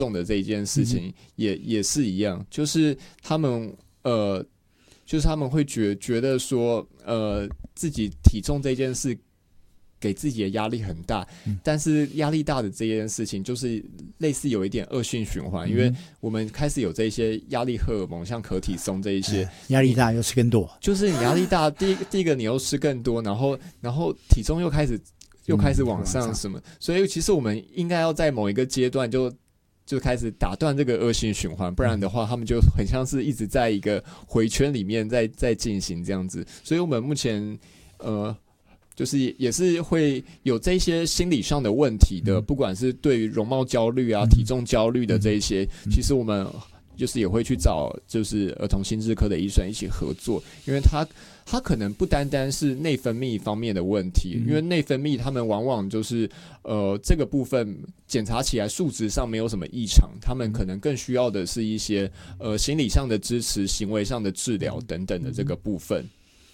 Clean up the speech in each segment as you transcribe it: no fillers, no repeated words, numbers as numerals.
重的这一件事情也是一样，就是他们会觉得说自己体重这件事给自己的压力很大，但是压力大的这件事情就是类似有一点恶性循环，因为我们开始有这些压力荷尔蒙，像可体松这一些， 压力大又吃更多， 就是你压力大，第一个你又吃更多，然后体重又开始往上什么，所以其实我们应该要在某一个阶段就开始打断这个恶性循环，不然的话他们就很像是一直在一个回圈里面在进行这样子，所以我们目前就是也是会有这些心理上的问题的，不管是对于容貌焦虑啊、体重焦虑的这一些，其实我们就是也会去找就是儿童心智科的医生一起合作，因为他可能不单单是内分泌方面的问题，因为内分泌他们往往就是这个部分检查起来数值上没有什么异常，他们可能更需要的是一些心理上的支持、行为上的治疗等等的这个部分。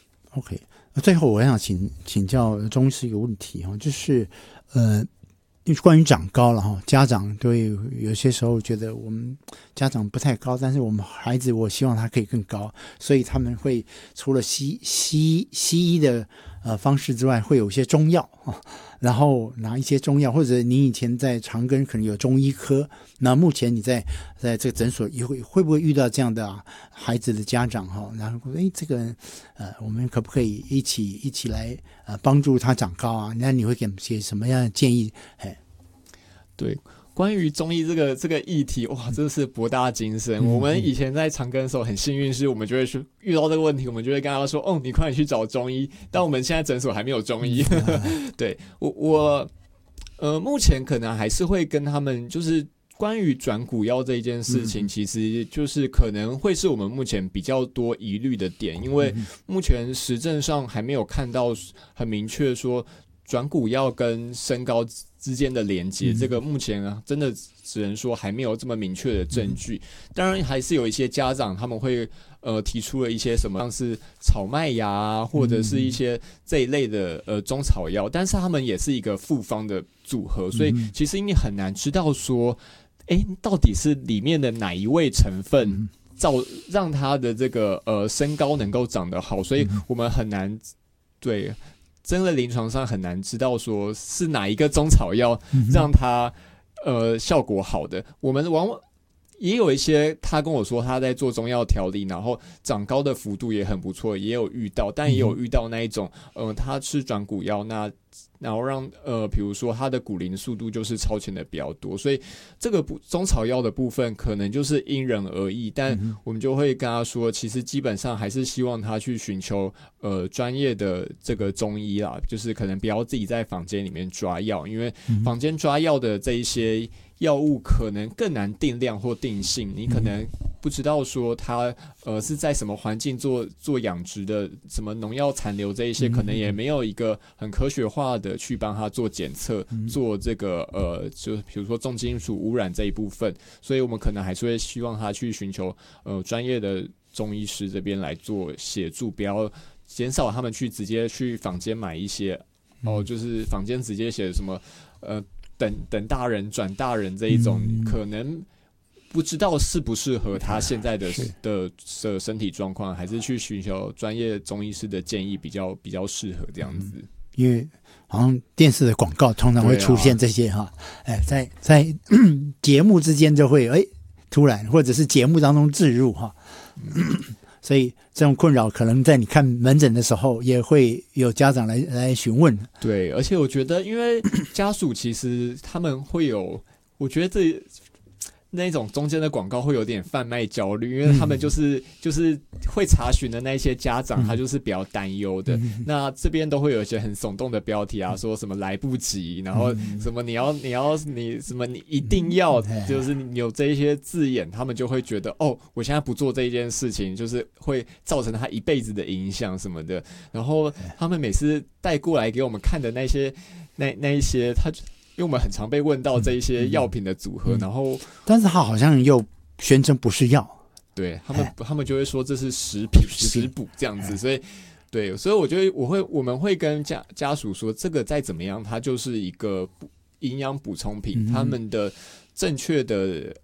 OK， 最后我想请教钟医师一个问题哈，就是关于长高了哈，家长对有些时候觉得我们家长不太高，但是我们孩子我希望他可以更高，所以他们会除了西医的方式之外，会有一些中药然后拿一些中药，或者你以前在长庚可能有中医科，那目前你在这个诊所也会不会遇到这样的孩子的家长哈？然后这个我们可不可以一起来帮助他长高啊？那你会给些什么样的建议？ 对，关于中医这个议题，哇，真的是博大精深。我们以前在长庚的时候很幸运，是我们就会去遇到这个问题，我们就会跟他说：“哦，你快点去找中医。”但我们现在诊所还没有中医。对，我目前可能还是会跟他们，就是关于转骨药这一件事情，其实就是可能会是我们目前比较多疑虑的点，因为目前实证上还没有看到很明确说转骨药跟身高之间的连接，这个目前真的只能说还没有这么明确的证据。当然还是有一些家长他们会提出了一些什么像是草麦芽啊，或者是一些这一类的中草药，但是他们也是一个复方的组合，所以其实你很难知道说到底是里面的哪一味成分让他的这个身高能够长得好，所以我们很难对真的临床上很难知道说是哪一个中草药让他效果好的。我们往往也有一些他跟我说他在做中药调理，然后长高的幅度也很不错，也有遇到，但也有遇到那一种他吃转骨药，然后让比如说他的骨龄速度就是超前的比较多，所以这个中草药的部分可能就是因人而异，但我们就会跟他说，其实基本上还是希望他去寻求专业的这个中医啦，就是可能不要自己在坊间里面抓药，因为坊间抓药的这一些药物可能更难定量或定性，你可能不知道说它是在什么环境做养殖的，什么农药残留这一些，可能也没有一个很科学化的去帮它做检测，做这个就比如说重金属污染这一部分，所以我们可能还是会希望他去寻求专业的中医师这边来做协助，不要减少他们直接去坊间买一些就是坊间直接写什么等大人转大人这一种，可能不知道适不适合他现在的身体状况，还是去寻求专业中医师的建议比较适合这样子。 因为好像电视的广告通常会出现这些在节目之间就会突然或者是节目当中置入所以这种困扰可能在你看门诊的时候也会有家长来询问。 对，而且我觉得因为家属其实他们会有，我觉得那种中间的广告会有点贩卖焦虑，因为他们就是会查询的那些家长，他就是比较担忧的。那这边都会有一些很耸动的标题啊，说什么来不及，然后什么你什么你一定要，就是你有这一些字眼，他们就会觉得我现在不做这一件事情，就是会造成他一辈子的影响什么的。然后他们每次带过来给我们看的那一些因为我们很常被问到这一些药品的组合，然后但是他好像又宣称不是药， 对他们就会说这是食品食补这样子，所以我觉得我们会跟家属说，这个再怎么样，它就是一个营养补充品，他们的正确的